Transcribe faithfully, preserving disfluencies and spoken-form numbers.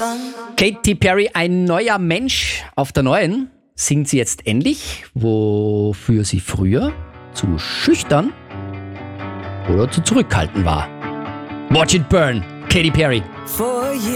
Katy Perry, ein neuer Mensch auf der Neuen. Singt sie jetzt endlich, wofür sie früher zu schüchtern oder zu zurückhaltend war. Watch it burn, Katy Perry.